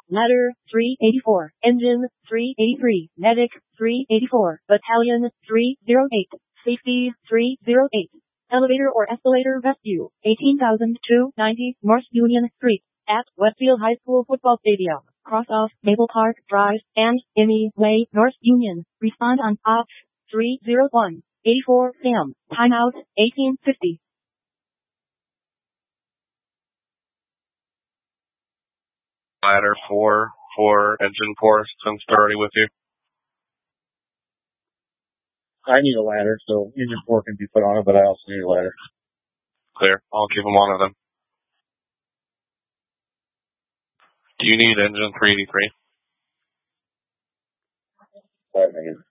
Ladder 384, Engine 383, Medic 384, Battalion 308, Safety 308. Elevator or escalator vestibule, 18,290 North Union Street, at Westfield High School Football Stadium. Cross off Maple Park Drive, and Any Way, North Union. Respond on OPS 301, 84 Sam. Timeout 1850. Ladder 4 for engine 4, since they're already with you. I need a ladder, so engine 4 can be put on it, but I also need a ladder. Clear. I'll give them one of them. Do you need engine 383? All right, Megan.